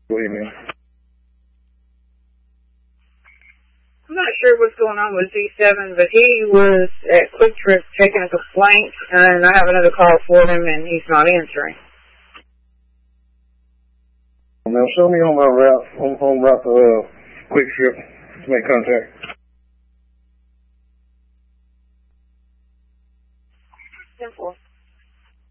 Go ahead, man. I'm not sure what's going on with Z7, but he was at Quick Trip taking a complaint, and I have another call for him, and he's not answering. Now show me on my route, on route to Quick Trip to make contact.